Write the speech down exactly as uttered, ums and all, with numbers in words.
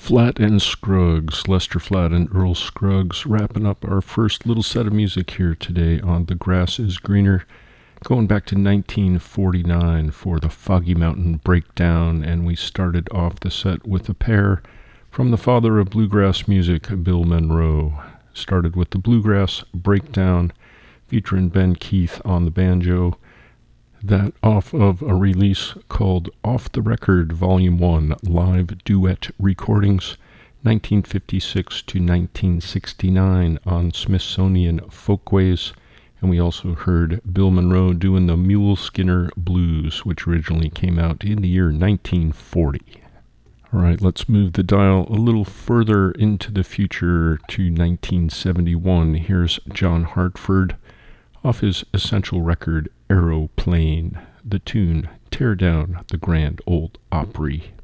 Flatt and Scruggs, Lester Flatt and Earl Scruggs, wrapping up our first little set of music here today on The Grass is Greener, going back to nineteen forty-nine for the Foggy Mountain Breakdown, and we started off the set with a pair from the father of bluegrass music, Bill Monroe. Started with the Bluegrass Breakdown, featuring Ben Keith on the banjo. That off of a release called Off the Record Volume one, Live Duet Recordings, nineteen fifty-six to nineteen sixty-nine on Smithsonian Folkways. And we also heard Bill Monroe doing the Mule Skinner Blues, which originally came out in the year nineteen forty. All right, let's move the dial a little further into the future to nineteen seventy-one. Here's John Hartford off his essential record, Aeroplane, the tune Tear Down the Grand Ole Opry.